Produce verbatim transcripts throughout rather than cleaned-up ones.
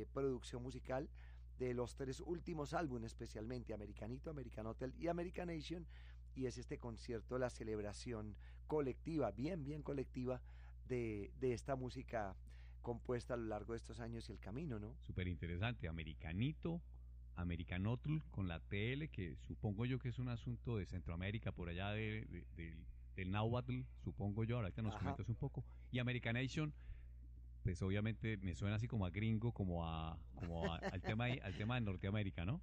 producción musical de los tres últimos álbumes, especialmente Americanito, American Hotel y Americanation, y es este concierto, la celebración colectiva, bien, bien colectiva, de, de esta música compuesta a lo largo de estos años y el camino, ¿no? Súper interesante, Americanito, Americanotl con la T L, que supongo yo que es un asunto de Centroamérica, por allá de, de, de, del náhuatl, supongo yo, ahorita nos Ajá. comentas un poco, y Americanation, pues obviamente me suena así como a gringo, como a como a, al tema al tema de Norteamérica, ¿no?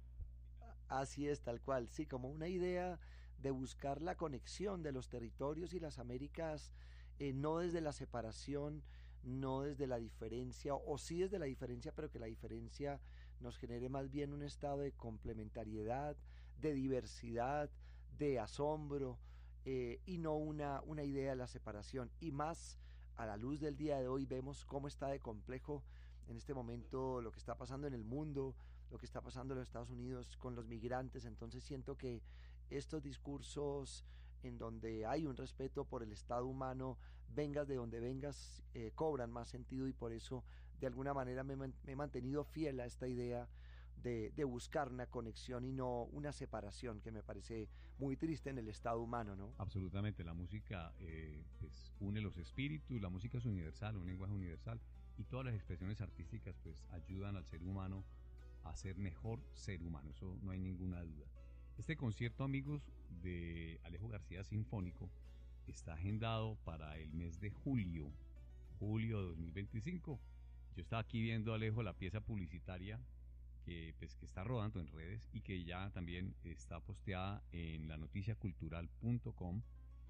Así es, tal cual, sí, como una idea de buscar la conexión de los territorios y las Américas, eh, no desde la separación, no desde la diferencia, o sí desde la diferencia, pero que la diferencia nos genere más bien un estado de complementariedad, de diversidad, de asombro, eh, y no una, una idea de la separación. Y más a la luz del día de hoy vemos cómo está de complejo en este momento lo que está pasando en el mundo, lo que está pasando en los Estados Unidos con los migrantes. Entonces siento que estos discursos en donde hay un respeto por el estado humano, vengas de donde vengas, eh, cobran más sentido, y por eso de alguna manera me, me he mantenido fiel a esta idea de, de buscar una conexión y no una separación, que me parece muy triste en el estado humano, ¿no? Absolutamente, la música eh, pues, une los espíritus, la música es universal, un lenguaje universal, y todas las expresiones artísticas pues ayudan al ser humano a ser mejor ser humano, eso no hay ninguna duda. Este concierto, amigos, de Alejo García Sinfónico está agendado para el mes de julio, julio de dos mil veinticinco. Yo estaba aquí viendo, Alejo, la pieza publicitaria que, pues, que está rodando en redes y que ya también está posteada en la noticia cultural punto com.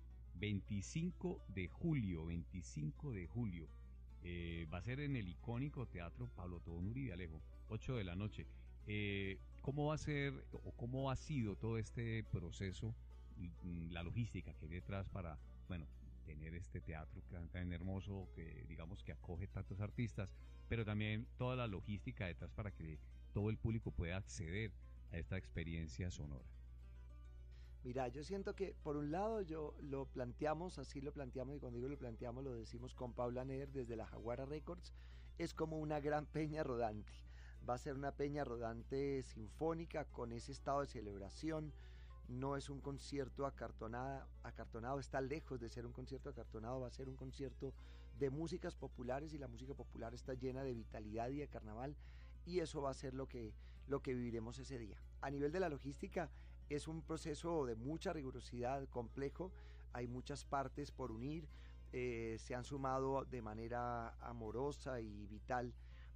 veinticinco de julio, veinticinco de julio. Eh, va a ser en el icónico Teatro Pablo Tobón Uribe, Alejo, ocho de la noche. Eh, ¿Cómo va a ser o cómo ha sido todo este proceso, la logística que hay detrás para, bueno, tener este teatro tan hermoso que digamos que acoge tantos artistas, pero también toda la logística detrás para que todo el público pueda acceder a esta experiencia sonora? Mira, yo siento que por un lado yo lo planteamos, así lo planteamos, y cuando digo lo planteamos lo decimos con Paula Neder desde la Jaguara Records, es como una gran peña rodante. Va a ser una peña rodante sinfónica con ese estado de celebración. No es un concierto acartonado, acartonado, está lejos de ser un concierto acartonado, va a ser un concierto de músicas populares, y la música popular está llena de vitalidad y de carnaval, y eso va a ser lo que, lo que viviremos ese día. A nivel de la logística, es un proceso de mucha rigurosidad, complejo, hay muchas partes por unir, eh, se han sumado de manera amorosa y vital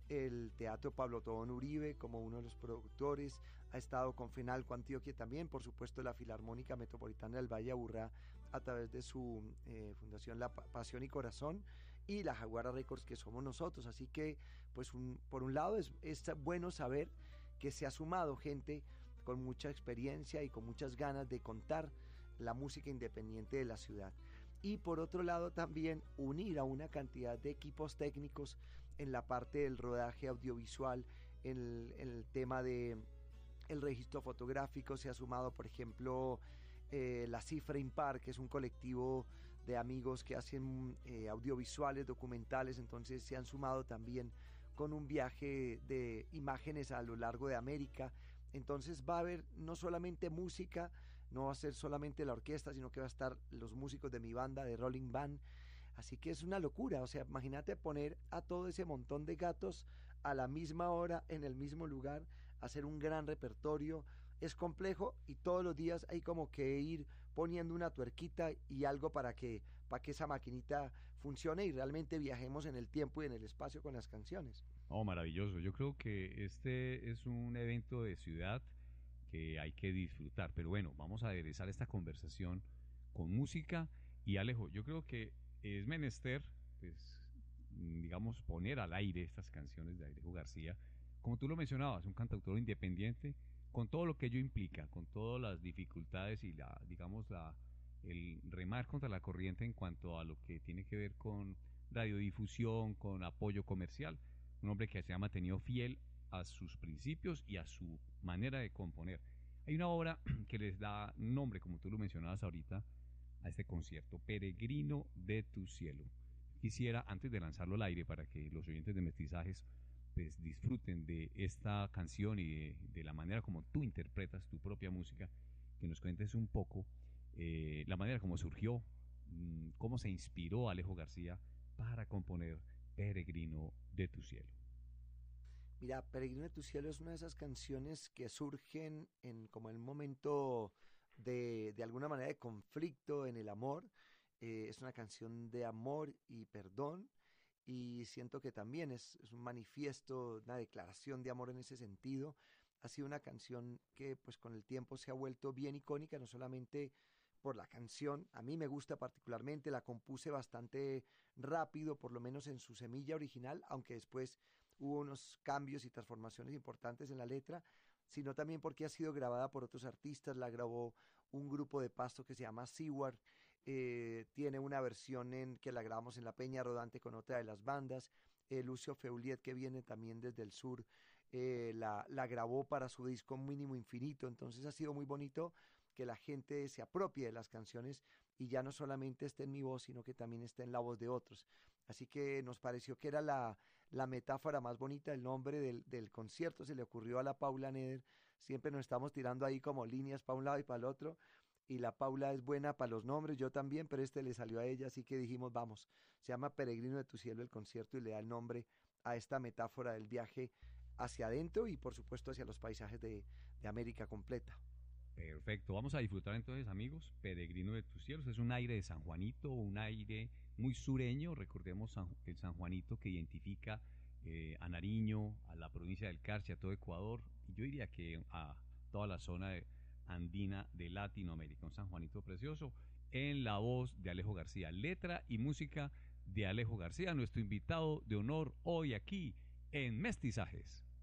el Teatro Pablo Tobón Uribe como uno de los productores, ha estado con Fenalco Antioquia también, por supuesto la Filarmónica Metropolitana del Valle de Aburrá a través de su eh, fundación La Pasión y Corazón, y la Jaguara Records, que somos nosotros. Así que pues un, por un lado es, es bueno saber que se ha sumado gente con mucha experiencia y con muchas ganas de contar la música independiente de la ciudad. Y por otro lado también unir a una cantidad de equipos técnicos en la parte del rodaje audiovisual, en el, en el tema de el registro fotográfico. Se ha sumado, por ejemplo, eh, la Cifra Impar, que es un colectivo de amigos que hacen eh, audiovisuales, documentales. Entonces se han sumado también con un viaje de imágenes a lo largo de América. Entonces va a haber no solamente música, no va a ser solamente la orquesta, sino que va a estar los músicos de mi banda, de Rolling Band. Así que es una locura, o sea, imagínate poner a todo ese montón de gatos a la misma hora, en el mismo lugar, hacer un gran repertorio. Es complejo, y todos los días hay como que ir poniendo una tuerquita y algo para que, para que esa maquinita funcione y realmente viajemos en el tiempo y en el espacio con las canciones. Oh, maravilloso. Yo creo que este es un evento de ciudad que hay que disfrutar. Pero bueno, vamos a aderezar esta conversación con música. Y Alejo, yo creo que es menester, pues, digamos, poner al aire estas canciones de Alejo García. Como tú lo mencionabas, un cantautor independiente, con todo lo que ello implica, con todas las dificultades y la, digamos, la, el remar contra la corriente en cuanto a lo que tiene que ver con radiodifusión, con apoyo comercial. Un hombre que se ha mantenido fiel a sus principios y a su manera de componer. Hay una obra que les da nombre, como tú lo mencionabas ahorita, a este concierto, Peregrino de tu cielo. Quisiera, antes de lanzarlo al aire para que los oyentes de Mestizajes pues disfruten de esta canción y de, de la manera como tú interpretas tu propia música, que nos cuentes un poco eh, la manera como surgió, mmm, cómo se inspiró Alejo García para componer Peregrino de tu cielo. Mira, Peregrino de tu cielo es una de esas canciones que surgen en como en un momento de, de alguna manera de conflicto en el amor. Eh, es una canción de amor y perdón y siento que también es, es un manifiesto, una declaración de amor en ese sentido. Ha sido una canción que pues con el tiempo se ha vuelto bien icónica, no solamente por la canción, a mí me gusta particularmente, la compuse bastante rápido, por lo menos en su semilla original, aunque después hubo unos cambios y transformaciones importantes en la letra, sino también porque ha sido grabada por otros artistas, la grabó un grupo de Pasto que se llama Seward, eh, tiene una versión en que la grabamos en La Peña Rodante con otra de las bandas, eh, Lucio Feuliet, que viene también desde el sur, eh, la, la grabó para su disco Mínimo Infinito, entonces ha sido muy bonito que la gente se apropie de las canciones y ya no solamente esté en mi voz, sino que también esté en la voz de otros. Así que nos pareció que era la, la metáfora más bonita, el nombre del, del concierto se le ocurrió a la Paula Neder, siempre nos estamos tirando ahí como líneas para un lado y para el otro, y la Paula es buena para los nombres, yo también, pero este le salió a ella, así que dijimos, vamos, se llama Peregrino de tu cielo el concierto y le da el nombre a esta metáfora del viaje hacia adentro y por supuesto hacia los paisajes de, de América completa. Perfecto, vamos a disfrutar entonces, amigos, Peregrino de tus cielos. Es un aire de San Juanito, un aire muy sureño. Recordemos San, el San Juanito que identifica eh, a Nariño, a la provincia del Carchi, a todo Ecuador, y yo diría que a toda la zona de, andina de Latinoamérica. Un San Juanito precioso en la voz de Alejo García, letra y música de Alejo García, nuestro invitado de honor hoy aquí en Mestizajes.